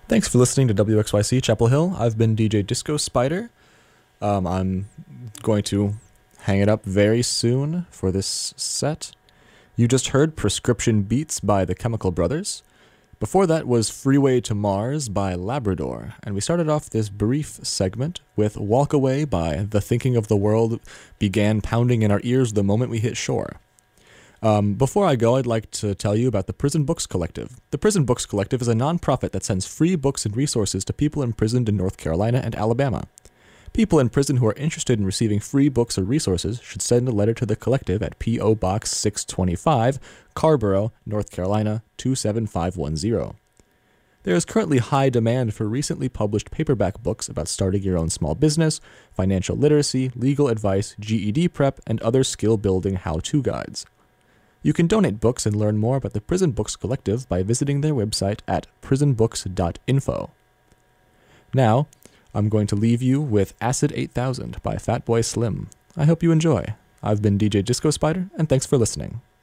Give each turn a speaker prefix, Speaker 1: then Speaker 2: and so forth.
Speaker 1: Thanks for listening to WXYC Chapel Hill. I've been DJ Disco Spider. I'm going to hang it up very soon for this set. You just heard Prescription Beats by the Chemical Brothers. Before that was Freeway to Mars by Labrador. And we started off this brief segment with Walk Away by The Thinking of the World Began Pounding in Our Ears the Moment We Hit Shore. Before I go, I'd like to tell you about the Prison Books Collective. The Prison Books Collective is a nonprofit that sends free books and resources to people imprisoned in North Carolina and Alabama. People in prison who are interested in receiving free books or resources should send a letter to the collective at P.O. Box 625, Carborough, North Carolina 27510. There is currently high demand for recently published paperback books about starting your own small business, financial literacy, legal advice, GED prep, and other skill-building how-to guides. You can donate books and learn more about the Prison Books Collective by visiting their website at prisonbooks.info. Now, I'm going to leave you with Acid 8000 by Fatboy Slim. I hope you enjoy. I've been DJ Disco Spider, and thanks for listening.